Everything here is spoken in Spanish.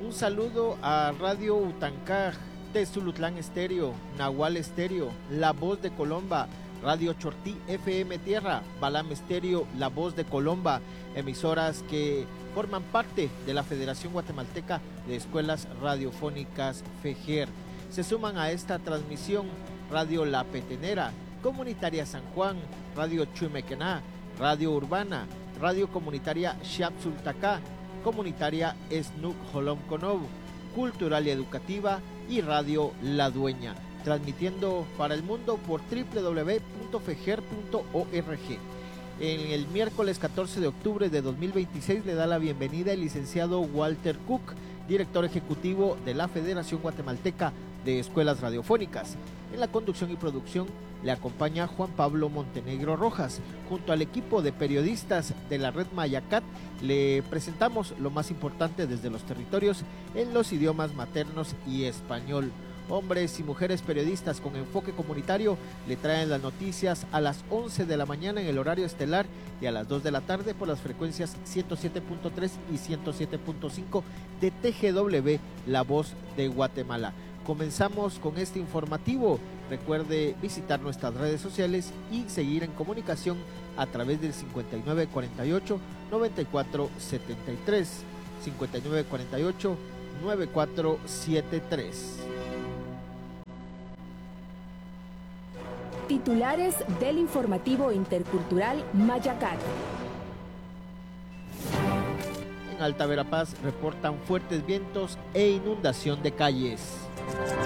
Un saludo a Radio Utancaj, Tezulutlán Estéreo, Nahual Estéreo, La Voz de Colomba, Radio Chortí FM Tierra, Balam Estéreo, La Voz de Colomba, emisoras que forman parte de la Federación Guatemalteca de Escuelas Radiofónicas FEGER. Se suman a esta transmisión Radio La Petenera, Comunitaria San Juan, Radio Chumequená, Radio Urbana, Radio Comunitaria Xapsultacá, Comunitaria Esnuc Jolom Conov, Cultural y Educativa y Radio La Dueña, transmitiendo para el mundo por www.feger.org. En el miércoles 14 de octubre de 2026 le da la bienvenida el licenciado Walter Cook, director ejecutivo de la Federación Guatemalteca de Escuelas Radiofónicas. En la conducción y producción le acompaña Juan Pablo Montenegro Rojas. Junto al equipo de periodistas de la red Mayacat le presentamos lo más importante desde los territorios en los idiomas maternos y español. Hombres y mujeres periodistas con enfoque comunitario le traen las noticias a las 11 de la mañana en el horario estelar y a las 2 de la tarde por las frecuencias 107.3 y 107.5 de TGW, La Voz de Guatemala. Comenzamos con este informativo. Recuerde visitar nuestras redes sociales y seguir en comunicación a través del 5948-9473, 5948-9473. Titulares del informativo intercultural Mayacat. En Alta Verapaz reportan fuertes vientos e inundación de calles.